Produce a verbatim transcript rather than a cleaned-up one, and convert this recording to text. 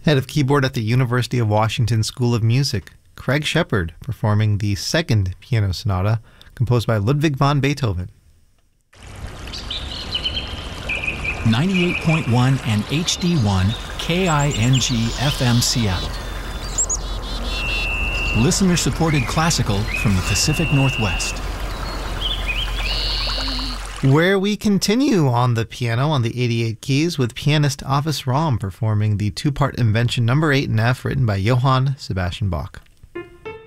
Head of keyboard at the University of Washington School of Music, Craig Shepard, performing the second piano sonata composed by Ludwig van Beethoven. ninety-eight point one and H D one K I N G F M Seattle. Listener-supported classical from the Pacific Northwest. Where we continue on the piano on the eighty-eight keys with pianist Avis Rom performing the two-part invention number eight in F written by Johann Sebastian Bach.